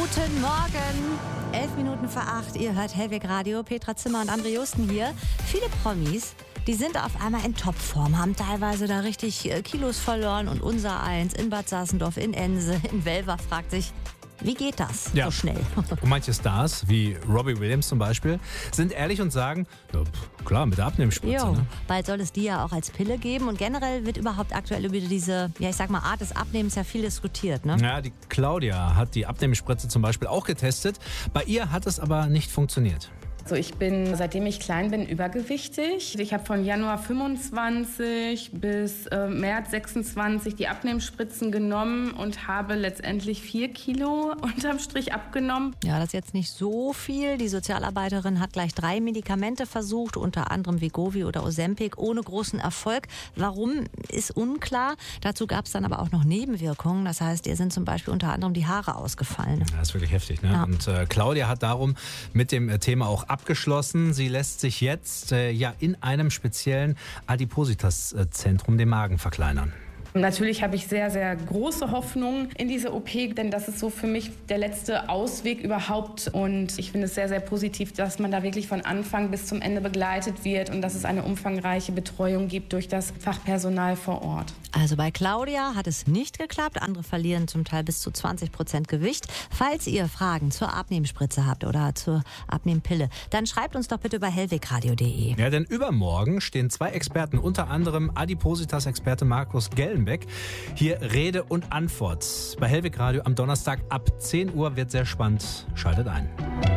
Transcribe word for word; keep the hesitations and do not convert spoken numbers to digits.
Guten Morgen. Elf Minuten vor acht. Ihr hört Hellweg Radio. Petra Zimmer und André Justen hier. Viele Promis, die sind auf einmal in Topform, haben teilweise da richtig Kilos verloren. Und unser eins in Bad Sasendorf, in Ense, in Welver fragt sich, wie geht das ja. so schnell? Und manche Stars, wie Robbie Williams zum Beispiel, sind ehrlich und sagen, ja, klar, mit der Abnehmspritze. Jo, ne? bald soll es die ja auch als Pille geben. Und generell wird überhaupt aktuell über diese, ja ich sag mal, Art des Abnehmens ja viel diskutiert. Ne? Ja, die Claudia hat die Abnehmspritze zum Beispiel auch getestet. Bei ihr hat es aber nicht funktioniert. Also ich bin, seitdem ich klein bin, übergewichtig. Ich habe von Januar fünfundzwanzig bis äh, März sechsundzwanzig die Abnehmspritzen genommen und habe letztendlich vier Kilo unterm Strich abgenommen. Ja, das ist jetzt nicht so viel. Die Sozialarbeiterin hat gleich drei Medikamente versucht, unter anderem Wegovy oder Ozempic, ohne großen Erfolg. Warum, ist unklar. Dazu gab es dann aber auch noch Nebenwirkungen. Das heißt, ihr sind zum Beispiel unter anderem die Haare ausgefallen. Ja, das ist wirklich heftig. Ne? Ja. Und äh, Claudia hat darum mit dem äh, Thema auch abgeschlossen. Sie lässt sich jetzt äh, ja in einem speziellen Adipositas-Zentrum den Magen verkleinern. Natürlich habe ich sehr, sehr große Hoffnung in diese O P, denn das ist so für mich der letzte Ausweg überhaupt. Und ich finde es sehr, sehr positiv, dass man da wirklich von Anfang bis zum Ende begleitet wird und dass es eine umfangreiche Betreuung gibt durch das Fachpersonal vor Ort. Also bei Claudia hat es nicht geklappt. Andere verlieren zum Teil bis zu zwanzig Prozent Gewicht. Falls ihr Fragen zur Abnehmspritze habt oder zur Abnehmpille, dann schreibt uns doch bitte über hellwegradio punkt de. Ja, denn übermorgen stehen zwei Experten, unter anderem Adipositas-Experte Markus Gellenbeck, hier Rede und Antwort bei Hellweg Radio am Donnerstag ab zehn Uhr. Wird sehr spannend. Schaltet ein.